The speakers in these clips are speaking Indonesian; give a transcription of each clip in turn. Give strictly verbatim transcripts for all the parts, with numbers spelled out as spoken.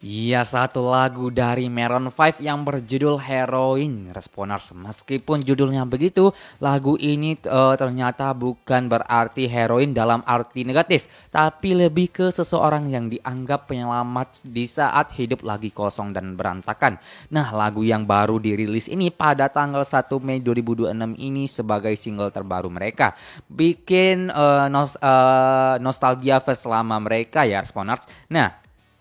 Iya, satu lagu dari Maroon lima yang berjudul Heroin. Responers, meskipun judulnya begitu, lagu ini eh, ternyata bukan berarti heroin dalam arti negatif, tapi lebih ke seseorang yang dianggap penyelamat di saat hidup lagi kosong dan berantakan. Nah, lagu yang baru dirilis ini pada tanggal satu Mei dua ribu dua puluh enam ini sebagai single terbaru mereka. Bikin eh, nos- eh, nostalgia selama mereka ya, Responers. Nah,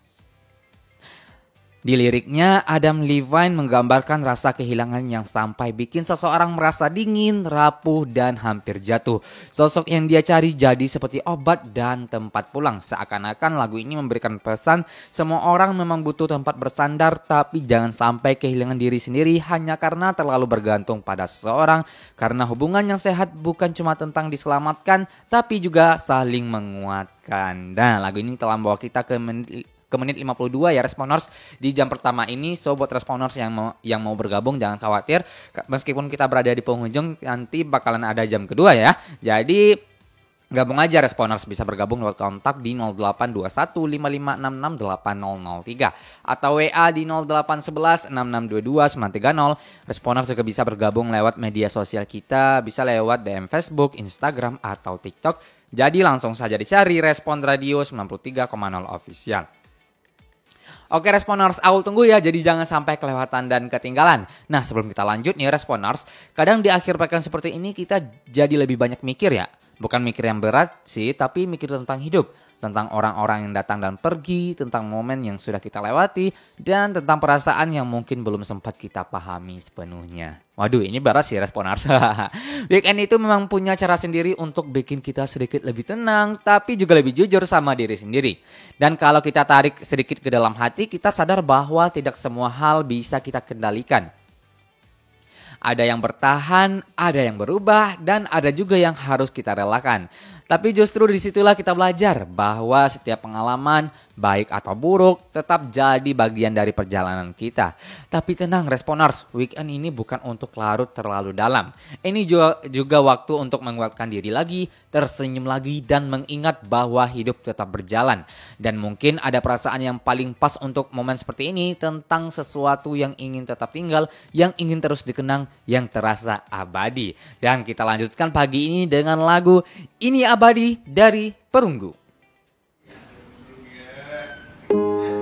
di liriknya, Adam Levine menggambarkan rasa kehilangan yang sampai bikin seseorang merasa dingin, rapuh, dan hampir jatuh. Sosok yang dia cari jadi seperti obat dan tempat pulang. Seakan-akan lagu ini memberikan pesan, semua orang memang butuh tempat bersandar, tapi jangan sampai kehilangan diri sendiri hanya karena terlalu bergantung pada seseorang. Karena hubungan yang sehat bukan cuma tentang diselamatkan, tapi juga saling menguatkan. Nah, lagu ini telah membawa kita ke menit ke menit lima puluh dua ya, Responers, di jam pertama ini. So buat Responers yang mau yang mau bergabung jangan khawatir, meskipun kita berada di penghujung nanti bakalan ada jam kedua ya. Jadi gabung aja, Responers bisa bergabung lewat kontak di nol delapan dua satu lima lima enam enam delapan nol nol tiga atau W A di nol delapan satu satu enam enam dua dua sembilan tiga nol. Responers juga bisa bergabung lewat media sosial kita, bisa lewat D M Facebook, Instagram, atau TikTok. Jadi langsung saja dicari Respon Radio sembilan puluh tiga koma nol Official. Oke, Responers, Aul tunggu ya, jadi jangan sampai kelewatan dan ketinggalan. Nah, sebelum kita lanjut nih, Responers, kadang di akhir pekan seperti ini kita jadi lebih banyak mikir ya. Bukan mikir yang berat sih, tapi mikir tentang hidup. Tentang orang-orang yang datang dan pergi, tentang momen yang sudah kita lewati, dan tentang perasaan yang mungkin belum sempat kita pahami sepenuhnya. Waduh, ini berat sih, Responers. Weekend itu memang punya cara sendiri untuk bikin kita sedikit lebih tenang, tapi juga lebih jujur sama diri sendiri. Dan kalau kita tarik sedikit ke dalam hati, kita sadar bahwa tidak semua hal bisa kita kendalikan. Ada yang bertahan, ada yang berubah, dan ada juga yang harus kita relakan. Tapi justru disitulah kita belajar bahwa setiap pengalaman, baik atau buruk, tetap jadi bagian dari perjalanan kita. Tapi tenang, Responers, weekend ini bukan untuk larut terlalu dalam. Ini juga, juga waktu untuk menguatkan diri lagi, tersenyum lagi, dan mengingat bahwa hidup tetap berjalan. Dan mungkin ada perasaan yang paling pas untuk momen seperti ini, tentang sesuatu yang ingin tetap tinggal, yang ingin terus dikenang, yang terasa abadi. Dan kita lanjutkan pagi ini dengan lagu Ini Abadi dari Perunggu.